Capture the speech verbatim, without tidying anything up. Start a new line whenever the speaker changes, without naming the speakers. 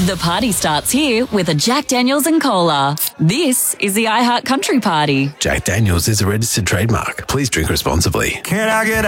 The party starts here with a Jack Daniels and Cola. This is the iHeart Country Party.
Jack Daniels is a registered trademark. Please drink responsibly.
Can I get